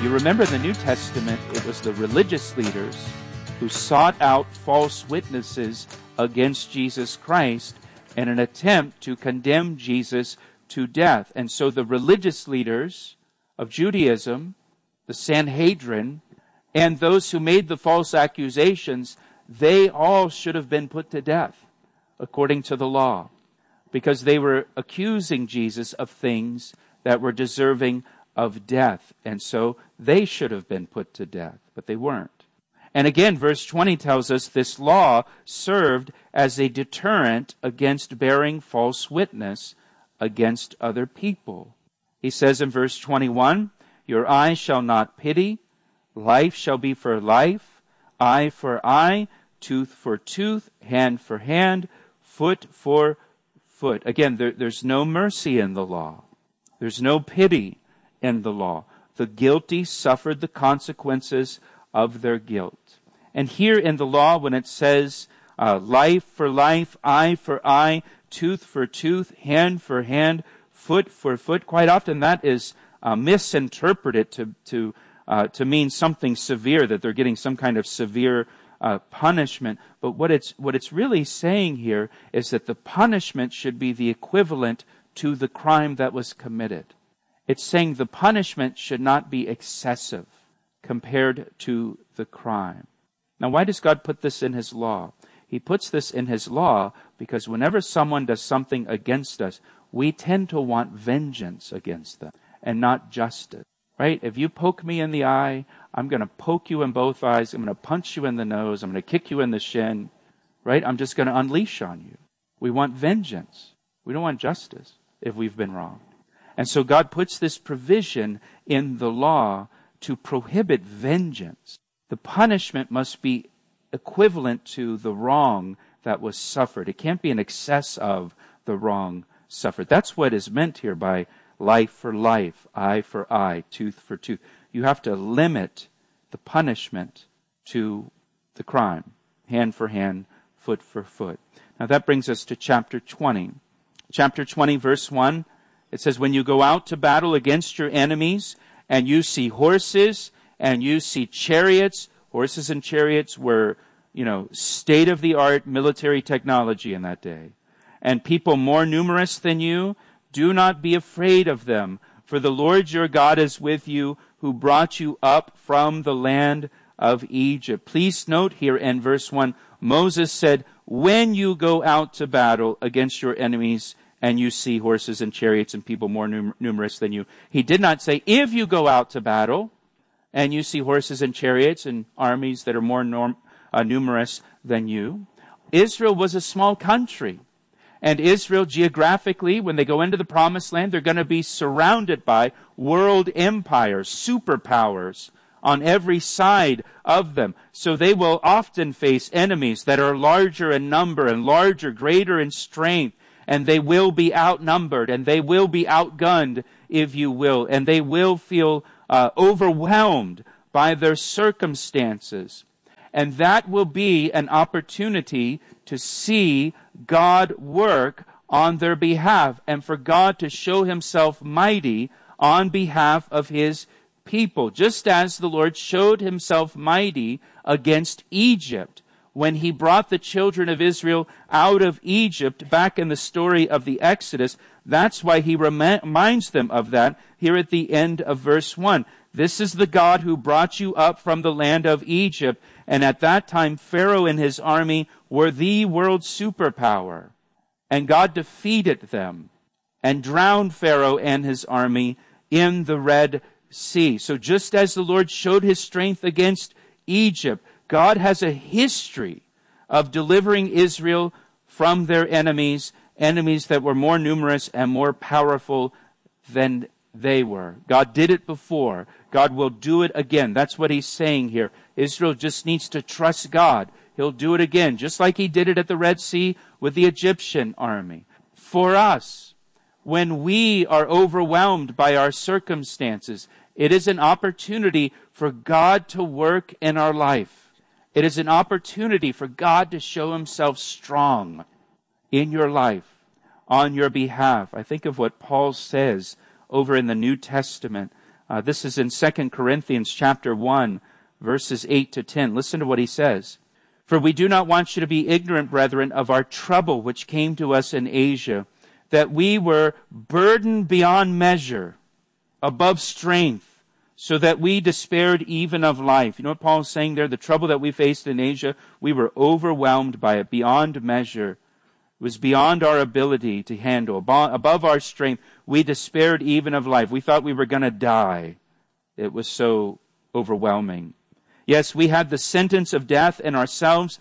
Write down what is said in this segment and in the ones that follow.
You remember in the New Testament, it was the religious leaders who sought out false witnesses against Jesus Christ in an attempt to condemn Jesus to death. And so the religious leaders of Judaism, the Sanhedrin, and those who made the false accusations, they all should have been put to death according to the law, because they were accusing Jesus of things that were deserving of death. And so they should have been put to death, but they weren't. And again, verse 20 tells us this law served as a deterrent against bearing false witness against other people. He says in verse 21, your eye shall not pity, life shall be for life, eye for eye, tooth for tooth, hand for hand, foot for foot. Again, there's no mercy in the law. There's no pity in the law. The guilty suffered the consequences of their guilt. And here in the law, when it says life for life, eye for eye, tooth for tooth, hand for hand, foot for foot, quite often that is misinterpreted to mean something severe, that they're getting some kind of severe punishment. But what it's really saying here is that the punishment should be the equivalent to the crime that was committed. It's saying the punishment should not be excessive compared to the crime. Now, why does God put this in His law? He puts this in His law because whenever someone does something against us, we tend to want vengeance against them and not justice. Right? If you poke me in the eye, I'm going to poke you in both eyes. I'm going to punch you in the nose. I'm going to kick you in the shin. Right? I'm just going to unleash on you. We want vengeance. We don't want justice if we've been wronged. And so God puts this provision in the law to prohibit vengeance. The punishment must be equivalent to the wrong that was suffered. It can't be in excess of the wrong suffered. That's what is meant here by life for life, eye for eye, tooth for tooth. You have to limit the punishment to the crime, hand for hand, foot for foot. Now that brings us to chapter 20. Chapter 20, verse 1, it says, when you go out to battle against your enemies, and you see horses, and you see chariots. Horses and chariots were, state-of-the-art military technology in that day. And people more numerous than you, do not be afraid of them, for the Lord your God is with you, who brought you up from the land of Egypt. Please note here in verse 1, Moses said, when you go out to battle against your enemies, and you see horses and chariots and people more numerous than you. He did not say, if you go out to battle, and you see horses and chariots and armies that are more numerous than you. Israel was a small country. And Israel, geographically, when they go into the promised land, they're going to be surrounded by world empires, superpowers on every side of them. So they will often face enemies that are larger in number and larger, greater in strength. And they will be outnumbered and they will be outgunned, if you will. And they will feel overwhelmed by their circumstances. And that will be an opportunity to see God work on their behalf and for God to show Himself mighty on behalf of His people. Just as the Lord showed Himself mighty against Egypt when He brought the children of Israel out of Egypt back in the story of the Exodus. That's why He reminds them of that here at the end of verse 1. This is the God who brought you up from the land of Egypt. And at that time, Pharaoh and his army were the world superpower. And God defeated them and drowned Pharaoh and his army in the Red Sea. So just as the Lord showed His strength against Egypt, God has a history of delivering Israel from their enemies that were more numerous and more powerful than they were. God did it before. God will do it again. That's what He's saying here. Israel just needs to trust God. He'll do it again, just like He did it at the Red Sea with the Egyptian army. For us, when we are overwhelmed by our circumstances, it is an opportunity for God to work in our life. It is an opportunity for God to show Himself strong in your life, on your behalf. I think of what Paul says over in the New Testament This is in 2 Corinthians chapter 1, verses 8 to 10. Listen to what he says. For we do not want you to be ignorant, brethren, of our trouble which came to us in Asia, that we were burdened beyond measure, above strength, so that we despaired even of life. You know what Paul is saying there? The trouble that we faced in Asia, we were overwhelmed by it beyond measure. It was beyond our ability to handle, above our strength. We despaired even of life. We thought we were going to die. It was so overwhelming. Yes, we had the sentence of death in ourselves.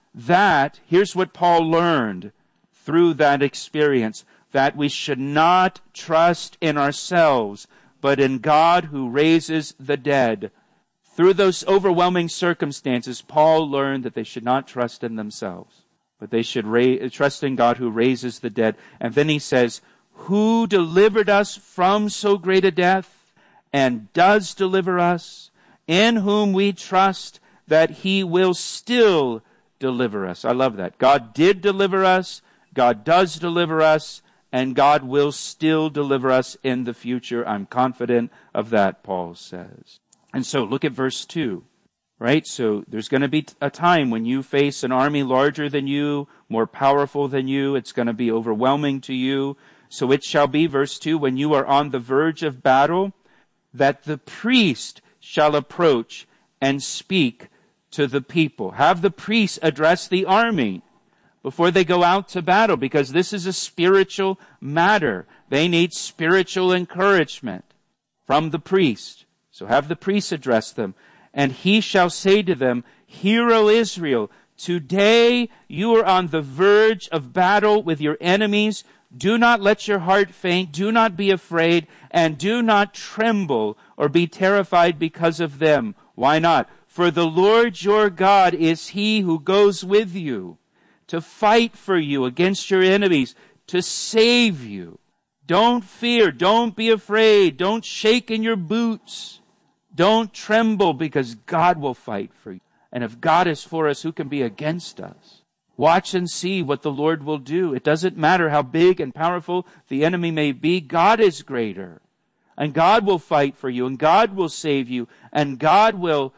Here's what Paul learned through that experience, that we should not trust in ourselves, but in God who raises the dead. Through those overwhelming circumstances, Paul learned that they should not trust in themselves, but they should trust in God who raises the dead. And then he says, who delivered us from so great a death and does deliver us, in whom we trust that he will still deliver us. I love that. God did deliver us, God does deliver us, and God will still deliver us in the future. I'm confident of that, Paul says. And so look at verse 2. Right? So there's going to be a time when you face an army larger than you, more powerful than you. It's going to be overwhelming to you. So it shall be, verse 2, when you are on the verge of battle, that the priest shall approach and speak to the people. Have the priest address the army before they go out to battle, because this is a spiritual matter. They need spiritual encouragement from the priest. So have the priest address them. And he shall say to them, Hear, O Israel, today you are on the verge of battle with your enemies. Do not let your heart faint. Do not be afraid. And do not tremble or be terrified because of them. Why not? For the Lord your God is he who goes with you to fight for you against your enemies, to save you. Don't fear. Don't be afraid. Don't shake in your boots. Don't tremble, because God will fight for you. And if God is for us, who can be against us? Watch and see what the Lord will do. It doesn't matter how big and powerful the enemy may be. God is greater. And God will fight for you. And God will save you. And God will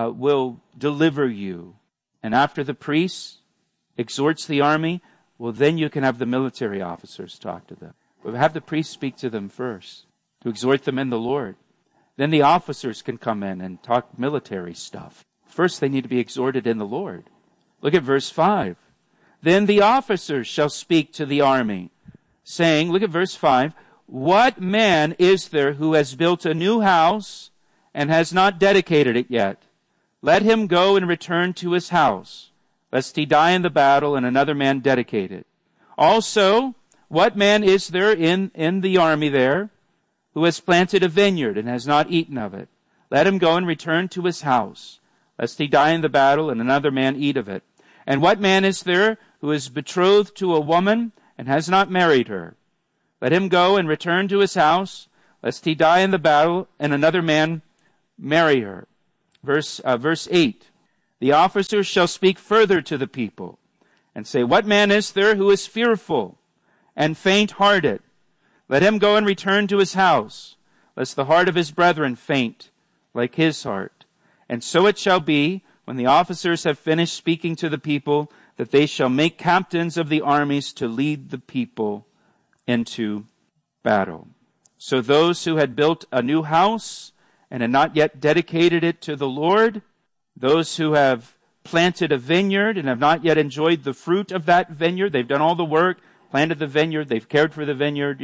deliver you. And after the priest exhorts the army, well, then you can have the military officers talk to them. But have the priest speak to them first, to exhort them in the Lord. Then the officers can come in and talk military stuff. First, they need to be exhorted in the Lord. Look at verse 5. Then the officers shall speak to the army, saying, look at verse 5, What man is there who has built a new house and has not dedicated it yet? Let him go and return to his house, lest he die in the battle and another man dedicate it. Also, what man is there in the army there who has planted a vineyard and has not eaten of it? Let him go and return to his house, lest he die in the battle and another man eat of it. And what man is there who is betrothed to a woman and has not married her? Let him go and return to his house, lest he die in the battle and another man marry her. Verse 8. The officers shall speak further to the people and say, What man is there who is fearful and faint-hearted? Let him go and return to his house, lest the heart of his brethren faint like his heart. And so it shall be, when the officers have finished speaking to the people, that they shall make captains of the armies to lead the people into battle. So those who had built a new house and had not yet dedicated it to the Lord, those who have planted a vineyard and have not yet enjoyed the fruit of that vineyard, they've done all the work, planted the vineyard, they've cared for the vineyard,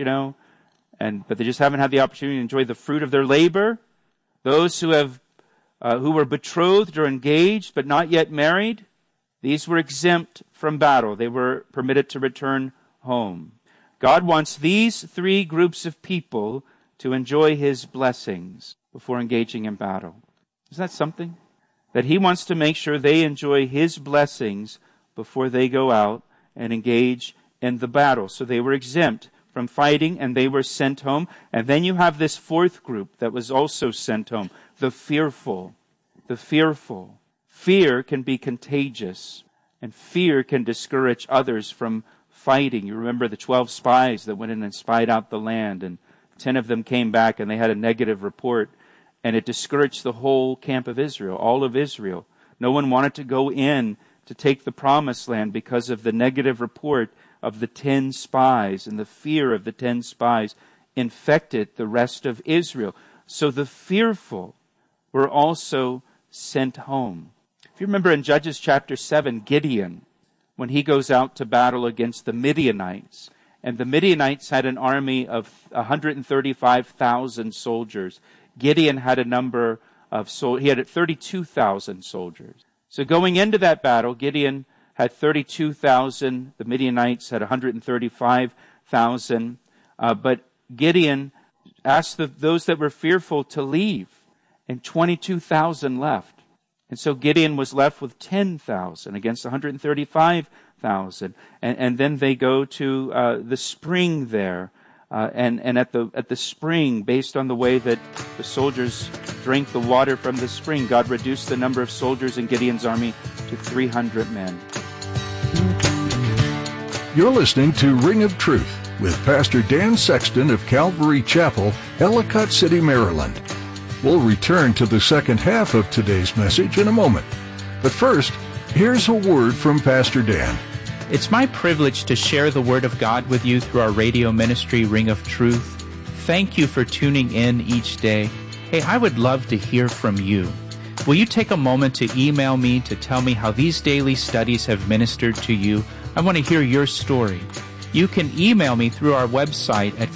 but they just haven't had the opportunity to enjoy the fruit of their labor. Those who were betrothed or engaged but not yet married, these were exempt from battle. They were permitted to return home. God wants these three groups of people to enjoy his blessings before engaging in battle. Isn't that something? That he wants to make sure they enjoy his blessings before they go out and engage in the battle. So they were exempt from fighting and they were sent home. And then you have this fourth group that was also sent home. The fearful. The fearful. Fear can be contagious, and fear can discourage others from fighting. You remember the 12 spies that went in and spied out the land, and 10 of them came back and they had a negative report. And it discouraged the whole camp of Israel, all of Israel. No one wanted to go in to take the promised land because of the negative report of the 10 spies, and the fear of the 10 spies infected the rest of Israel. So the fearful were also sent home. If you remember in Judges chapter 7, Gideon, when he goes out to battle against the Midianites, and the Midianites had an army of 135,000 soldiers. Gideon had a number of he had 32,000 soldiers. So going into that battle, Gideon had 32,000. The Midianites had 135,000. But Gideon asked those that were fearful to leave, and 22,000 left. And so Gideon was left with 10,000 against 135,000. And then they go to the spring there. And at the spring, based on the way that the soldiers drank the water from the spring, God reduced the number of soldiers in Gideon's army to 300 men. You're listening to Ring of Truth with Pastor Dan Sexton of Calvary Chapel, Ellicott City, Maryland. We'll return to the second half of today's message in a moment. But first, here's a word from Pastor Dan. It's my privilege to share the Word of God with you through our radio ministry, Ring of Truth. Thank you for tuning in each day. Hey, I would love to hear from you. Will you take a moment to email me to tell me how these daily studies have ministered to you? I want to hear your story. You can email me through our website at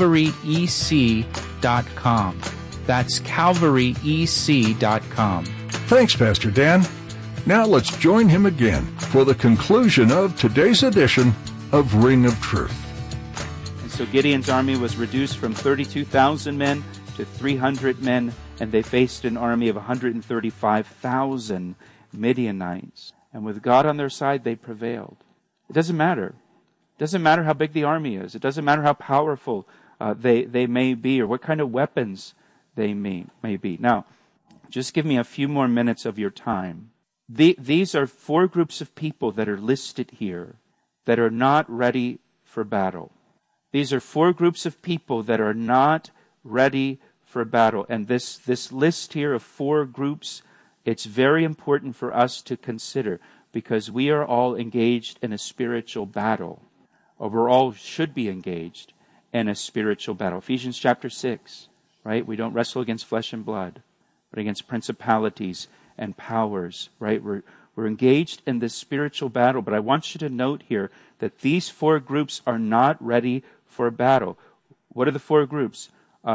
calvaryec.com. That's calvaryec.com. Thanks, Pastor Dan. Now let's join him again for the conclusion of today's edition of Ring of Truth. And so Gideon's army was reduced from 32,000 men to 300 men, and they faced an army of 135,000 Midianites. And with God on their side, they prevailed. It doesn't matter. It doesn't matter how big the army is. It doesn't matter how powerful they may be, or what kind of weapons they may be. Now, just give me a few more minutes of your time. These are 4 groups of people that are listed here that are not ready for battle. These are 4 groups of people that are not ready for battle. And this list here of 4 groups, it's very important for us to consider, because we are all engaged in a spiritual battle, or we all should be engaged in a spiritual battle. Ephesians chapter 6, right? We don't wrestle against flesh and blood, but against principalities and powers, right? We're engaged in this spiritual battle, but I want you to note here that these 4 groups are not ready for battle. What are the 4 groups?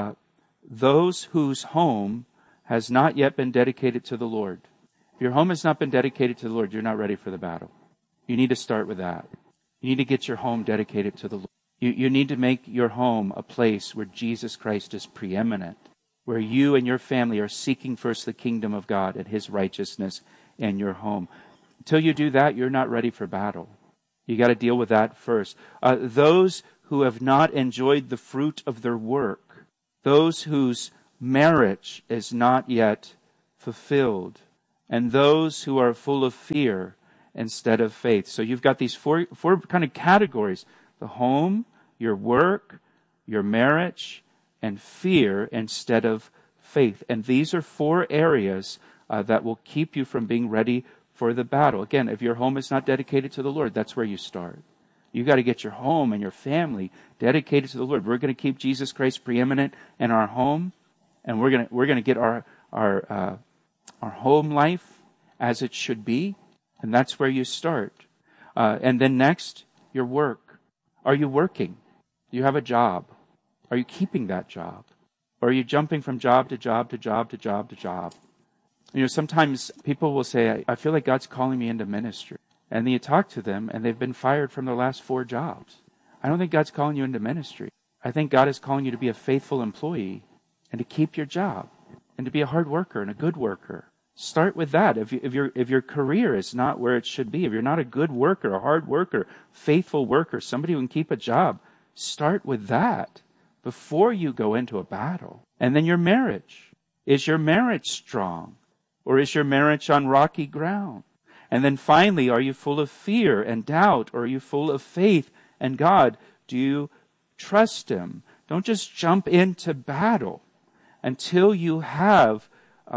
Those whose home has not yet been dedicated to the Lord. If your home has not been dedicated to the Lord, you're not ready for the battle. You need to start with that. You need to get your home dedicated to the Lord. You need to make your home a place where Jesus Christ is preeminent, where you and your family are seeking first the kingdom of God and His righteousness in your home. Until you do that, you're not ready for battle. You got to deal with that first. Those who have not enjoyed the fruit of their work, those whose marriage is not yet fulfilled, and those who are full of fear instead of faith. So you've got these four kind of categories: the home, your work, your marriage, and fear instead of faith. And these are 4 areas that will keep you from being ready for the battle. Again, if your home is not dedicated to the Lord, that's where you start. You got to get your home and your family dedicated to the Lord. We're going to keep Jesus Christ preeminent in our home, and we're going to get our home life as it should be, and that's where you start. And then next, your work. Are you working? Do you have a job? Are you keeping that job? Or are you jumping from job to job to job to job to job? You know, sometimes people will say, I feel like God's calling me into ministry. And then you talk to them, and they've been fired from their last 4 jobs. I don't think God's calling you into ministry. I think God is calling you to be a faithful employee and to keep your job and to be a hard worker and a good worker. Start with that. If your career is not where it should be, if you're not a good worker, a hard worker, faithful worker, somebody who can keep a job, start with that before you go into a battle. And then your marriage. Is your marriage strong? Or is your marriage on rocky ground? And then finally, are you full of fear and doubt? Or are you full of faith and God? Do you trust Him? Don't just jump into battle. until you have,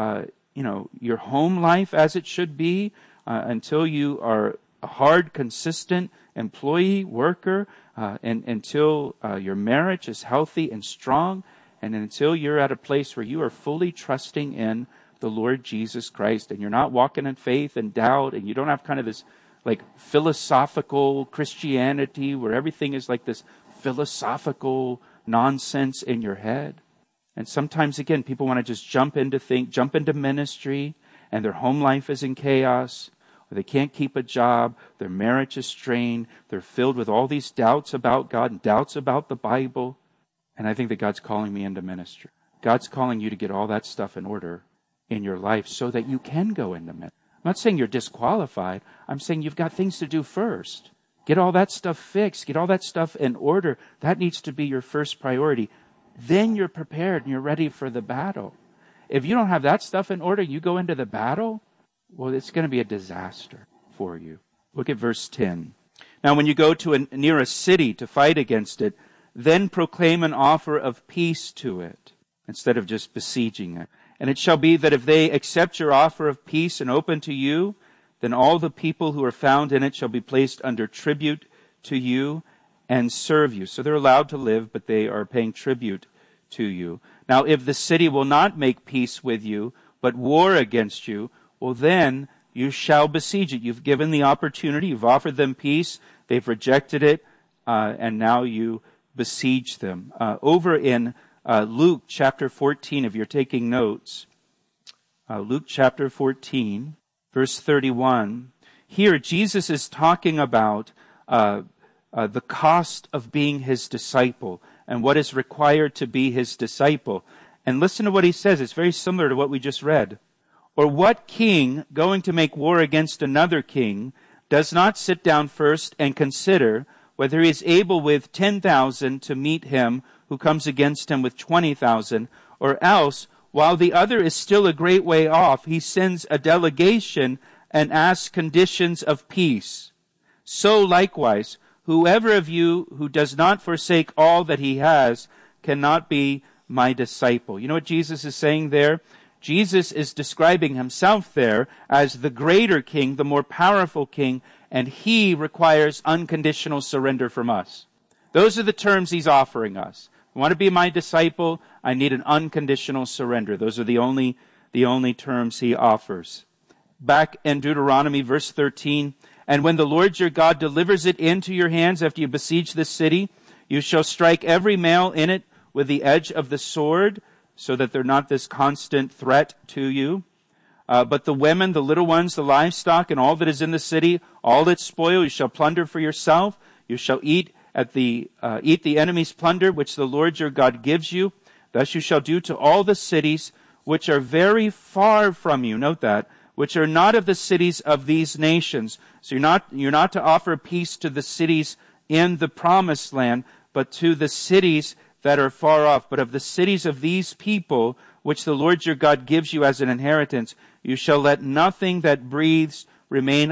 your home life as it should be, until you are a hard, consistent employee, worker, and until your marriage is healthy and strong, and until you're at a place where you are fully trusting in the Lord Jesus Christ, and you're not walking in faith and doubt, and you don't have kind of this like philosophical Christianity where everything is like this philosophical nonsense in your head. And sometimes, again, people want to just jump into ministry, and their home life is in chaos, or they can't keep a job, their marriage is strained, they're filled with all these doubts about God and doubts about the Bible. And I think that God's calling me into ministry. God's calling you to get all that stuff in order in your life so that you can go into ministry. I'm not saying you're disqualified. I'm saying you've got things to do first. Get all that stuff fixed. Get all that stuff in order. That needs to be your first priority. Then you're prepared and you're ready for the battle. If you don't have that stuff in order, you go into the battle, well, it's going to be a disaster for you. Look at verse 10. Now, when you go to near a city to fight against it, then proclaim an offer of peace to it, instead of just besieging it. And it shall be that if they accept your offer of peace and open to you, then all the people who are found in it shall be placed under tribute to you and serve you. So they're allowed to live, but they are paying tribute to you. Now, if the city will not make peace with you, but war against you, well, then you shall besiege it. You've given the opportunity. You've offered them peace. They've rejected it. And now you besiege them. Over in Luke chapter 14, if you're taking notes, Luke chapter 14, verse 31. Here, Jesus is talking about the cost of being his disciple and what is required to be his disciple. And listen to what he says. It's very similar to what we just read. Or what king, going to make war against another king, does not sit down first and consider whether he is able with 10,000 to meet him who comes against him with 20,000, or else, while the other is still a great way off, he sends a delegation and asks conditions of peace. So likewise, whoever of you who does not forsake all that he has cannot be my disciple. You know what Jesus is saying there? Jesus is describing himself there as the greater king, the more powerful king, and he requires unconditional surrender from us. Those are the terms he's offering us. You want to be my disciple? I need an unconditional surrender. Those are the only terms he offers. Back in Deuteronomy verse 13, and when the Lord your God delivers it into your hands after you besiege this city, you shall strike every male in it with the edge of the sword, so that they're not this constant threat to you. But the women, the little ones, the livestock, and all that is in the city, all its spoil, you shall plunder for yourself. You shall eat the enemy's plunder, which the Lord your God gives you. Thus you shall do to all the cities which are very far from you. Note that, which are not of the cities of these nations. So you're not to offer peace to the cities in the promised land, but to the cities that are far off. But of the cities of these people, which the Lord your God gives you as an inheritance, you shall let nothing that breathes remain